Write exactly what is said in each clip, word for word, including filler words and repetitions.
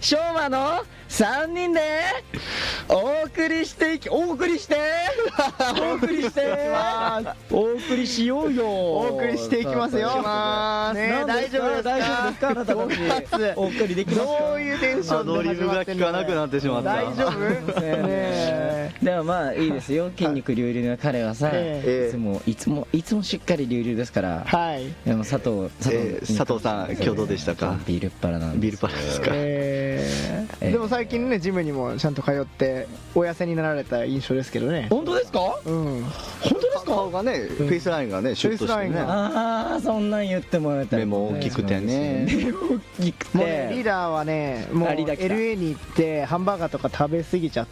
昭和のさんにんでお送りしていきお送りしてお送りしてお送りしようよ。 お送りしていきますよ。ね、大丈夫ですか？ 大丈夫ですか？あなたたちお送りできますか？ どういうテンションでアドリブが効かなくなってしまった。 大丈夫？ねでもまあいいですよ。筋肉隆々な彼はさ、 えいつもいつもいつもしっかり隆々ですから。 はい。 でも佐藤佐藤、 えー、佐藤さん今日どうでしたか？ ビールっ腹なんです。 ビールっ腹ですか？ えー、でも最近ねジムにもちゃんと通ってお痩せになられた印象ですけどね。 本当ですか？ うん。 本当ですか？ 顔がね、フェイスラインがねシュッとしてね。 ああそんなん言ってもらえたら、 目も大きくてね。 目も大きくて。 もうねリーダーはねもう エルエー に行ってハンバーガーとか食べ過ぎちゃって、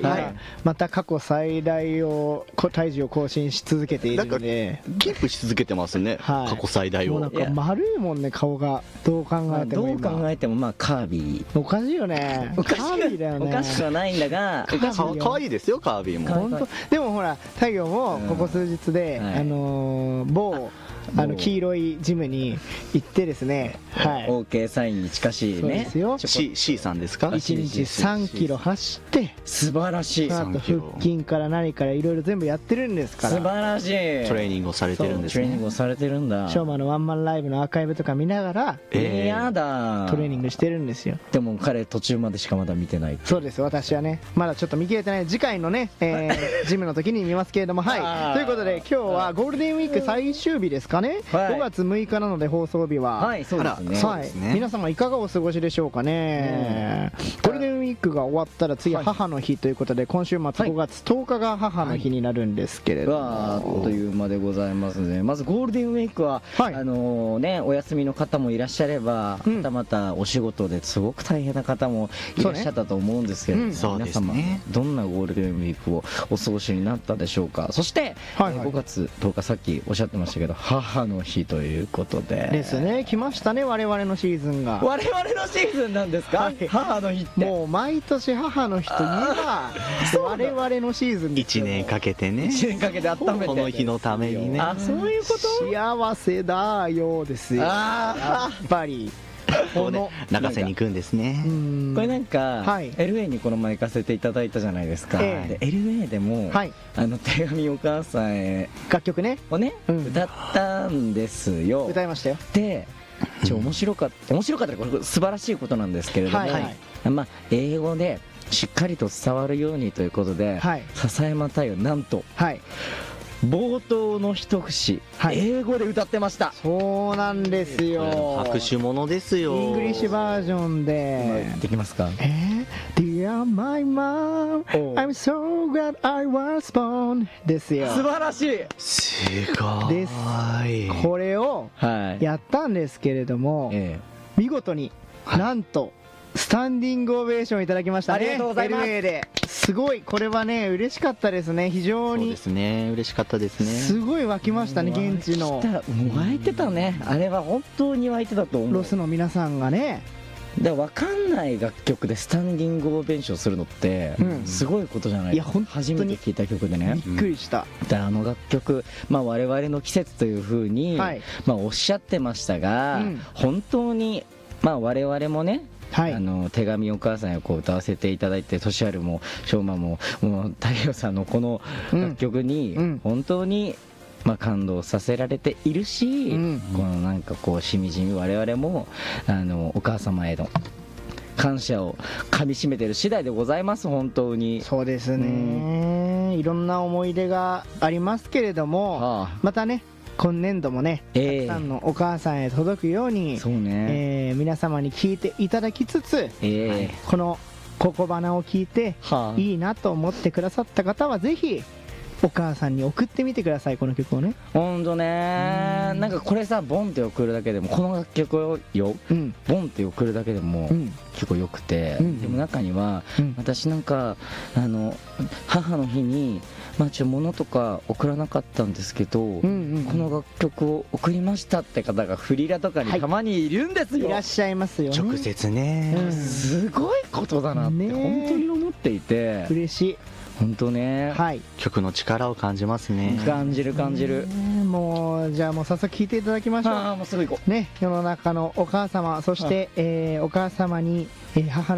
はい、 今また過去最大を体重を更新し続けているのでキープし続けてますね。はい、過去最大を。 もうなんか丸いもんね顔がどう考えても、 まあ、どう考えてもまあカービーおかしいよね。 おかしカービーだよね。 おかしくはないんだがかわいいですよカービィも。 本当でもほら太陽もここ数日で、うんはい、あのー、某あの黄色いジムに行ってですね、はい、 オーケー サインに近しいね。 そうですよ。 C, C さんですか？ いちにちさんキロ走って素晴らしい。 あと腹筋から何からいろいろ全部やってるんですから。 素晴らしい。 トレーニングをされてるんですね。 トレーニングをされてるんだ。 ショーマンのワンマンライブのアーカイブとか見ながら、 えー、やだトレーニングしてるんですよ。 でも彼途中までしかまだ見てない。 そうです。私はねまだちょっと見切れてない。次回のね、えー、ジムの時に見ますけれどもはい。ということで今日はゴールデンウィーク最終日ですかね、はい、ごがつむいかなので放送日ははいそうですね。 はい、皆様いかがお過ごしでしょうかね、うん、ゴールデンウィークが終わったら次は母の日ということで、はい、今週末ごがつとおかが母の日になるんですけれども、はい、 あっという間でございますね。まずゴールデンウィークは、はい、あのー、ねお休みの方もいらっしゃれば、うん、またまたお仕事ですごく大変な方もいらっしゃったと思うんですけれども、 そうね、 皆様、ね、どんなゴールデンウィークをお過ごしになったでしょうか。そして、はいはい、えー、ごがつとおかさっきおっしゃってましたけど母の日ということでですね。来ましたね我々のシーズンが。 我々のシーズンなんですか、はい、母の日ってもう毎年母の日といえば我々のシーズンですよ。 いちねんかけてねいちねんかけて温めてこの日のためにね。 あそういうこと。 幸せだようですよ。あやっぱりこの泣かせに行くんですね。 これなんか、はい、エルエー にこの前行かせていただいたじゃないですか、えー、で エルエー でも、はい、あの手紙お母さんへ楽曲ねをね、うん、歌ったんですよ。 歌いましたよ。 でちょ面白かった面白かったこれ素晴らしいことなんですけれども、はいはい、まあ、英語でしっかりと伝わるようにということで、はい、笹山太陽なんと、はい、冒頭の一節、はい、英語で歌ってました。 そうなんですよ。 拍手ものですよ。 イングリッシュバージョンでできますか？ えー、Dear my mom, I'm so glad I was born ですよ。 素晴らしい。 すごいです。これをやったんですけれども、はい、見事に、はい、なんとスタンディングオベーションいただきましたね。 ありがとうございます。 エルエー ですごいこれはね嬉しかったですね。非常にそうですね嬉しかったですね。 すごい湧きましたね。現地のもう湧いてたね。あれは本当に湧いてたと思う。 ロスの皆さんがねで分かんない楽曲でスタンディングオベーションするのってすごいことじゃないですか、うん、いや初めて聴いた曲でねびっくりした。 であの楽曲、まあ、我々の季節というふうに、はい、まあ、おっしゃってましたが、うん、本当に、まあ、我々もねはい、あの手紙お母さんへこう歌わせていただいてトシアルもショーマンももう太陽さんのこの楽曲に本当に、まあ、感動させられているし、うん、このなんかこうしみじみ我々もあのお母様への感謝をかみしめている次第でございます。本当にそうですね、うん、いろんな思い出がありますけれども、はあ、またね今年度もね、えー、たくさんのお母さんへ届くようにそう、ね、えー、皆様に聞いていただきつつ、えー、このここばなを聞いて、はあ、いいなと思ってくださった方はぜひお母さんに送ってみてください。この曲をねほんとねんなんかこれさボンって送るだけでもこの楽曲をよ、うん、ボンって送るだけでも、うん、結構よくて、うん、でも中には、うん、私なんかあの母の日にまあ、ちょ物とか送らなかったんですけど、うんうんうん、この楽曲を送りましたって方がフリラとかにたまにいるんですよ、 はい、いらっしゃいますよね。 直接ね、 うん、すごいことだなって本当に思っていて嬉しい本当ね、 はい、曲の力を感じますね。 感じる感じる。 もうじゃあもう早速聴いていただきましょう。 あもうすぐ行こうね。世の中のお母様そして、はい、えー、お母様に、えー、母